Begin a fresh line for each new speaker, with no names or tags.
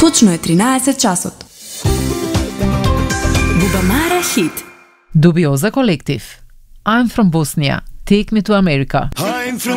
Точно е 13 часот. Бубамара хит.
Dubioza Collective. I'm from Bosnia. Take me to America.